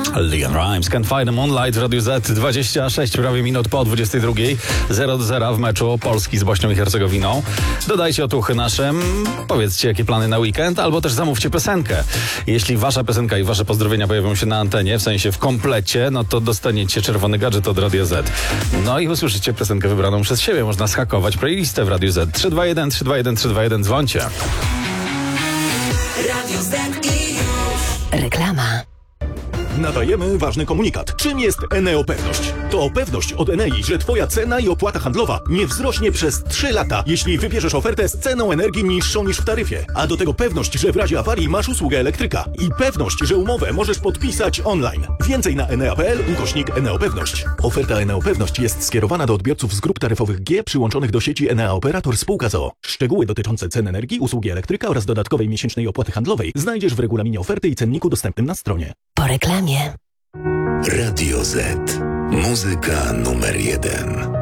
Leon Rimes, Can't Find the Moonlight w Radiu Z, 26 prawie minut po 22, 0-0 w meczu Polski z Bośnią i Hercegowiną. Dodajcie otuchy naszym, powiedzcie jakie plany na weekend, albo też zamówcie piosenkę. Jeśli wasza piosenka i wasze pozdrowienia pojawią się na antenie, w sensie w komplecie, no to dostaniecie czerwony gadżet od Radia Z. No i usłyszycie piosenkę wybraną przez siebie. Można zhakować playlistę w Radiu Z. 321 321 321, dzwońcie. Radio Z i już. Reklama. Nadajemy ważny komunikat. Czym jest Eneo Pewność? To pewność od Enei, że Twoja cena i opłata handlowa nie wzrośnie przez 3 lata, jeśli wybierzesz ofertę z ceną energii niższą niż w taryfie. A do tego pewność, że w razie awarii masz usługę elektryka. I pewność, że umowę możesz podpisać online. Więcej na enea.pl/Eneo Pewność. Oferta Eneo Pewność jest skierowana do odbiorców z grup taryfowych G przyłączonych do sieci Enea Operator Spółka z o.o. Szczegóły dotyczące cen energii, usługi elektryka oraz dodatkowej miesięcznej opłaty handlowej znajdziesz w regulaminie oferty i cenniku dostępnym na stronie. Po reklamie. Radio Z. Muzyka numer 1.